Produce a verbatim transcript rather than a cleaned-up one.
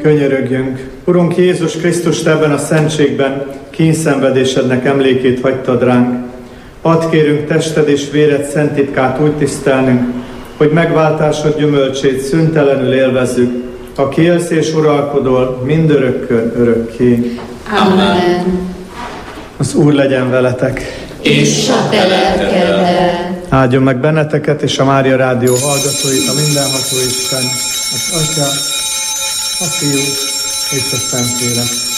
könyörögjünk. Urunk Jézus Krisztus, te ebben a szentségben kényszenvedésednek emlékét hagytad ránk. Add kérünk tested és véred szent titkát úgy tisztelnünk, hogy megváltásod gyümölcsét szüntelenül élvezzük, aki élsz és uralkodol mindörökkön örökké. Amen. Az Úr legyen veletek. És a te lelkeddel. Áldjon meg benneteket és a Mária Rádió hallgatóit, a mindenható Isten, az Atya, a Fiú és a Szentlélek.